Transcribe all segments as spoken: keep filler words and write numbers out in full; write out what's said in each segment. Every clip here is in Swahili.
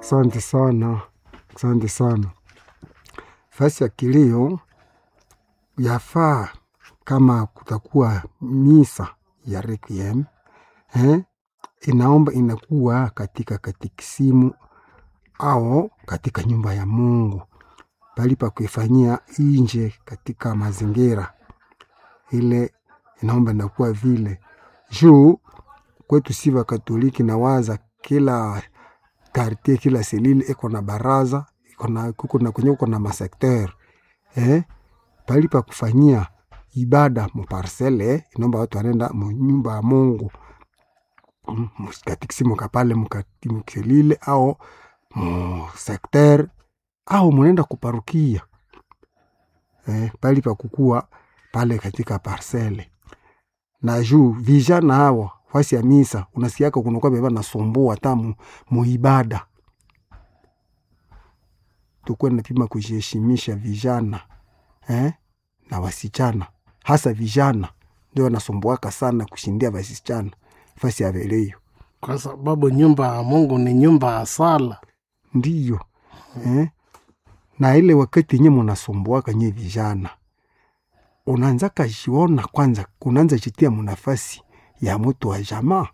Asante sana, asante sana. Fasi ya kilio yafaa kama kutakuwa misa ya requiem, eh, inaomba inakuwa katika katikisimu au katika nyumba ya Mungu, bali pa kuifanyia nje katika mazingira ile, inaomba inakuwa vile. Juu kwetu siva Katoliki na waza kila kartie, kila selili iko na baraza, iko na kuko na kwenye kuko na masekter, eh, bali pa kufanyia ibada mu parcelle, inaomba watu wanenda mu nyumba ya Mungu, katikisimu kapale mkatimkelile au mu sekter au munenda kuparukia, eh, bali pa kukua pale katika parcelle. Na juu vijana hawa fasi ya misa unasiaka kunakuwa beba nasumbua tamu muibada, tukue napima kujiheshimisha vijana, eh, na wasichana, hasa vijana ndio wanasumbuaka sana kushindia wasichana fasi ya veleo, kwa sababu nyumba ya Mungu ni nyumba ya sala. Ndiyo, eh, na ile wakati nye munasumbuaka nye vijana, unaanza kajiona kwanza, kunaanza jitia munafasi ya mtu wa jamaa.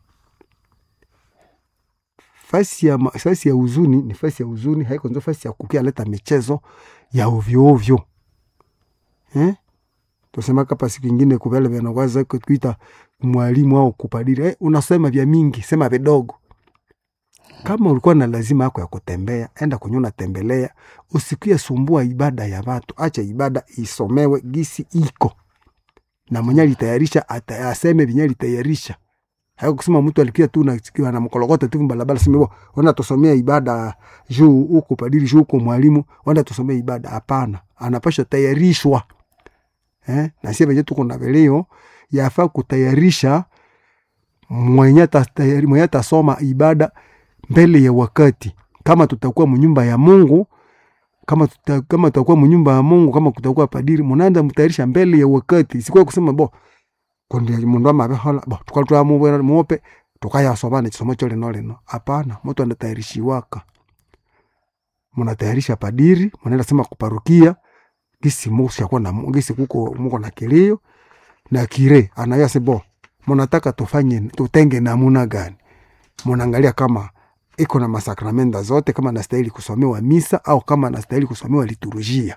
Fasi ya, fasi ya uzuni ni fasi ya uzuni, haiko nzo fasi ya kukia leta michezo ya ovyo ovyo, eh? Tusema kapa siku ingine kubele bena waza kuita mwalimu au kupadiri, eh, unasema vya mingi, sema vidogo. Kama ulikuwa na lazima yako ya kutembea, enda kwenye unatembelea, usikuye sumbua ibada ya watu, acha ibada isomewe gisi iko. Na mwenye alitayarisha aseme vinye alitayarisha. Hayo kusema mtu alikia tu na sikiwa na mkolokota tu mbalabala sema wana tusomea ibada juu huko padiri juu huko mwalimu, wana tusomea ibada. Hapana, anapaswa tayarishwa. Eh, na sisi wenyewe tuko na veleo yafaa kutayarisha mwenye tayari mwenye tasoma ibada mbele ya wakati. Kama tutakuwa mnyumba ya Mungu, kama tuta, kama tutakuwa mnyumba ya Mungu, kama kutakuwa padiri, mnaanza mtayarisha mbele ya wakati. Sikuwa kusema bo kondi mundu amabe hola bo tukatwa mu muope tukaya sobana chisomo chole nole no. Hapana, mtu anatayarishiwaka. Mnatayarisha padiri, mnaenda sema kuparukia gisi musi yako na gisi kuko muko na kilio na kire anaya sebo mnataka tufanye tutenge namuna gani. Mnaangalia kama iko na masakramenda zote, kama nastahili kusomewa misa au kama nastahili kusomewa liturujia.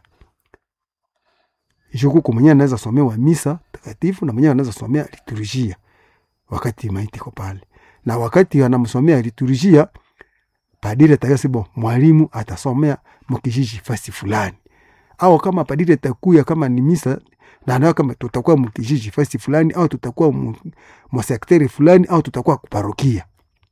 Juku kumenya anaweza somewa misa takatifu na mwenyewe anaweza somea liturujia wakati maiti ko pale. Na wakati anamsomea liturujia, padiri atayasibo mwalimu atasomea mkijiji fasi fulani. Au kama padiri atakuya kama ni misa na anayo kama tutakuwa mkijiji fasi fulani au tutakuwa mu sekteri fulani au tutakuwa kuparokia.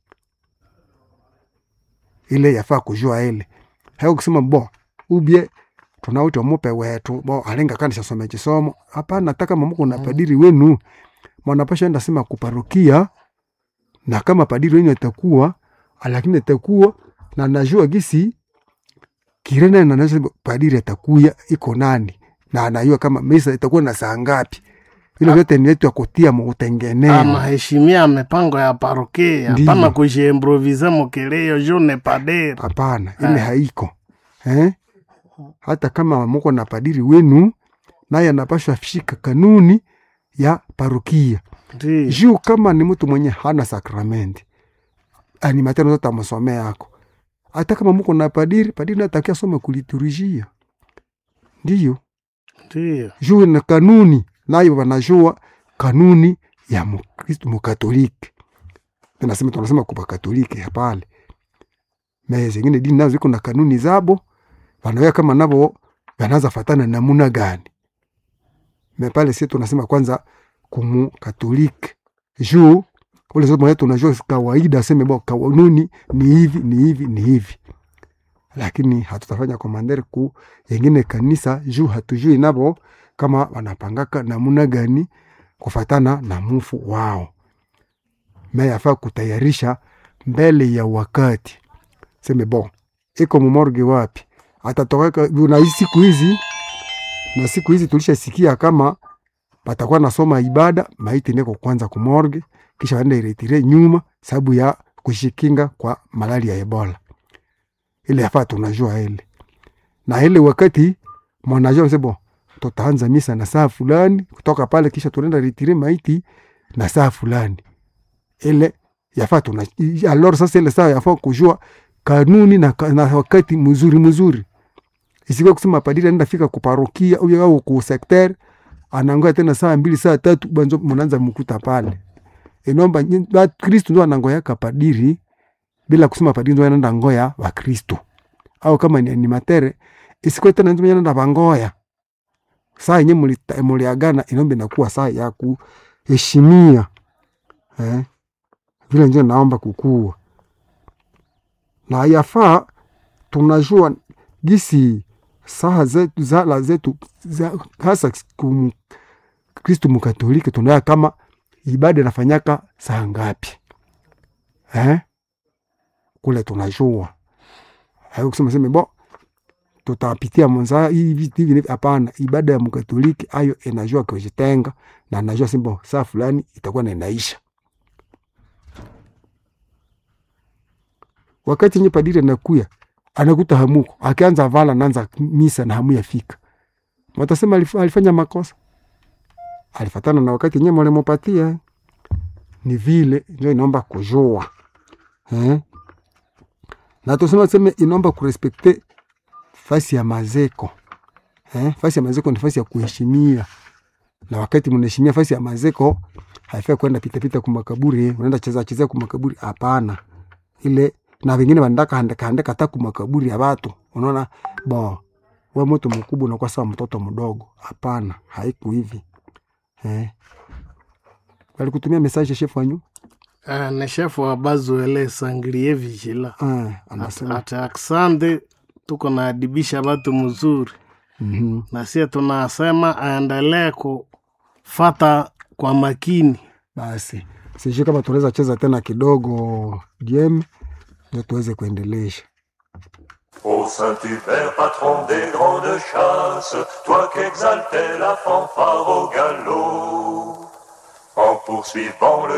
Ile yafaa kujua ile. Hayo kusema bo ubie tunauta mope wetu bo alenga kanisa some chisomo. Hapana, nataka mamuko na padiri wenu mwanapasha enda sema kuparokia, na kama padiri wenu atakuwa lakini atakuwa na najua gisi kirena na najua padiri atakuya iko nani na anajua kama misa itakuwa na saa ngapi. Ile yote ni yetu ya kutia mtengeneo. Ama heshimia mipango ya parokia, hapana kujiimproviser mokeleo jone padiri. Hapana, ile haiko. Eh? Hata kama mko na padiri wenu, naye anapaswa fishika kanuni ya parokia. Juu kama ni mtu mwenye hana sakramenti, ani matendo zote amsomea yako. Hata kama mko na padiri, padiri anatakiwa some kuliturujia. Ndiyo. Ndiyo. Juu na kanuni, nayo wanajua kanuni ya Mkristo Mkatoliki. Tunasema tunasema kwa Katoliki hapale. Meza zingine dini nazo ziko na kanuni zabo. Wanaweka kama nabo wanaanza fatana namuna gani. Mepale sisi tunasema kwanza kumu Katoliki. Juu ule zote mwenye tunajua kawaida sema bo kanuni ni hivi ni hivi ni hivi. Lakini hatutafanya komandere ku yengine kanisa juu hatujui nabo kama wanapangaka namuna gani kufatana na mufu wao. Meya yafaa kutayarisha mbele ya wakati. Sema bo iko mumorge wapi? Atatoka na siku hizi na siku hizi tulishasikia kama patakuwa nasoma ibada maiti neko kwanza kumorge kisha waende iretire nyuma sababu ya kushikinga kwa malaria ya Ebola. ile yafaa tunajua ile. Na ile wakati mwanajua msebo tutaanza misa na saa fulani, kutoka pale kisha tunaenda retire maiti na saa fulani. Ile yafaa tuna alors sasa ile saa yafaa kujua kanuni na, na wakati mzuri mzuri. Isikuwa kusema padiri anaenda fika kuparokia au au ku secteur anangoja tena saa mbili saa tatu banzo mnaanza mkuta pale. Enomba ba Kristo ndo anangoya kapadiri bila kusema padiri ndo anaenda ngoya wa Kristo. Au kama ni animatere isikuwa tena ndo anaenda bangoya. Saa yenyewe mliagana inombe inakuwa saa ya kuheshimia. Eh? Vile ndio naomba kukua. Na yafaa tunajua gisi saa zetu zala zetu za, hasa kum Kristo Mkatoliki tunaya kama ibada inafanyaka saa ngapi. Eh? Kule tunajua. Hayo kusema sema bo tutapitia mwanza hivi hivi hapana, ibada ya Mkatoliki ayo inajua kujitenga na anajua simbo saa fulani itakuwa na inaisha. Wakati nye padiri anakuya anakuta hamuko akianza vala naanza misa na hamu yafika, watasema alifanya makosa, alifatana na wakati nye mlemopatia. Ni vile ndio inaomba kujua eh, na tusema sema inaomba kurespekte fasi ya mazeko eh, fasi ya mazeko ni fasi ya kuheshimia, na wakati mnaheshimia fasi ya mazeko haifai kwenda pita pita kwa makaburi, unaenda cheza cheza kwa makaburi, hapana. Ile na wengine wanataka handika handika hata kwa makaburi ya watu, unaona bo wewe mtu mkubwa unakuwa sawa mtoto mdogo, hapana, haiku hivi eh. Bali kutumia message chef wanyu ah na chef wa Bazuele Sangrie Vigila ah anasema ata aksande tuko na adibisha watu mzuri. Mhm. Na sisi tunasema aendelee kufuata kwa makini. Basi sije kama tunaweza cheza tena kidogo game ndio tuweze kuendelesha. Ô Saint-Hubert, patron des grandes chasses, toi qu'exaltais la fanfare au galop, en poursuivant le